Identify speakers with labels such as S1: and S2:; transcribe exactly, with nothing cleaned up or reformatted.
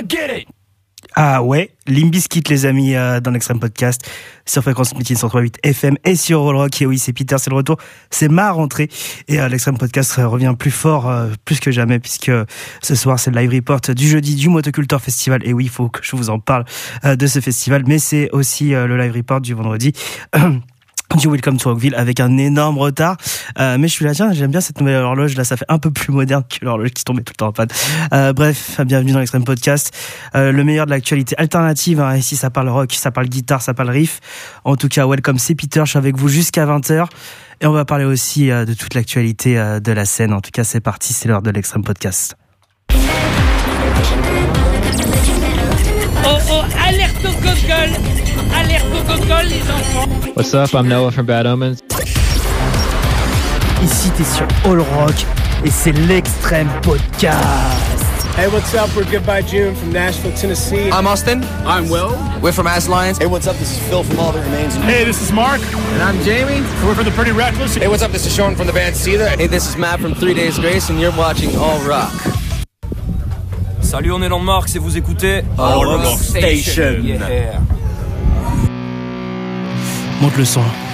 S1: get it!
S2: Ah ouais, Limp Bizkit les amis euh, dans l'Extrême Podcast sur Fréquence Mutine cent trois virgule huit F M et sur All Rock. Et oui, c'est Peter, c'est le retour, c'est ma rentrée et euh, l'Extrême Podcast revient plus fort, euh, plus que jamais, puisque ce soir c'est le live report du jeudi du Motocultor Festival. Et oui, il faut que je vous en parle euh, de ce festival, mais c'est aussi euh, le live report du vendredi du Welcome to Rockville avec un énorme retard, euh, mais je suis là, tiens, j'aime bien cette nouvelle horloge là, ça fait un peu plus moderne que l'horloge qui tombait tout le temps en panne. Euh, bref, bienvenue dans l'Extrême Podcast, euh, le meilleur de l'actualité alternative, hein. Ici ça parle rock, ça parle guitare, ça parle riff. En tout cas, welcome, c'est Peter, je suis avec vous jusqu'à vingt heures et on va parler aussi euh, de toute l'actualité euh, de la scène. En tout cas, c'est parti, c'est l'heure de l'Extrême Podcast.
S3: Oh oh, alerte au gogol! Alerte au gogol, les enfants!
S4: What's up? I'm Noah from Bad Omens.
S2: Ici, t'es sur All Rock et c'est l'Extrême Podcast.
S5: Hey, what's up? We're Goodbye June from Nashville, Tennessee.
S6: I'm Austin.
S5: I'm Will.
S6: We're from Ass Lions.
S7: Hey, what's up? This is Phil from All That Remains.
S8: Hey, this is Mark.
S6: And I'm Jamie.
S8: We're from the Pretty Reckless.
S6: Hey, what's up? This is Sean from the band Seether. Hey, this is Matt from Three Days Grace, and you're watching All Rock.
S1: Salut, on est Landmarks et vous écoutez
S6: All Rock Station.
S1: Yeah.
S2: Monte le son.